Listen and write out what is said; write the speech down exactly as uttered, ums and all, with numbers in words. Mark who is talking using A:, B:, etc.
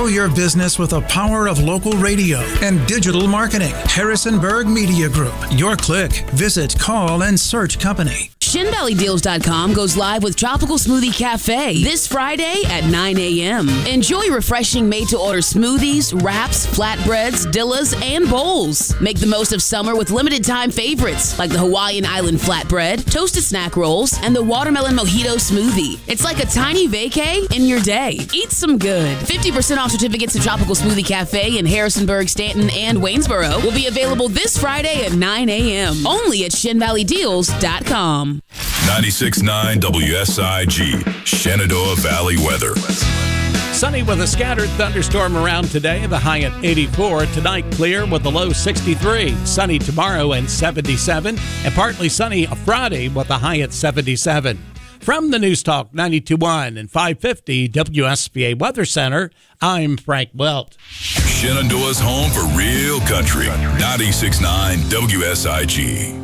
A: Grow your business with the power of local radio and digital marketing. Harrisonburg Media Group. Your click. Visit, call, and search company.
B: Shin Valley Deals dot com goes live with Tropical Smoothie Cafe this Friday at nine a.m. Enjoy refreshing made-to-order smoothies, wraps, flatbreads, dillas, and bowls. Make the most of summer with limited-time favorites like the Hawaiian Island flatbread, toasted snack rolls, and the watermelon mojito smoothie. It's like a tiny vacay in your day. Eat some good. fifty percent off certificates to Tropical Smoothie Cafe in Harrisonburg, Stanton, and Waynesboro will be available this Friday at nine a.m. only at Shin Valley Deals dot com.
C: ninety-six point nine W S I G, Shenandoah Valley weather.
D: Sunny with a scattered thunderstorm around today, the high at eighty-four. Tonight, clear with the low sixty-three. Sunny tomorrow and seventy-seven. And partly sunny Friday with the high at seventy-seven. From the News Talk ninety-two point one and five fifty W S B A Weather Center, I'm Frank Welt.
C: Shenandoah's home for real country. ninety-six point nine W S I G.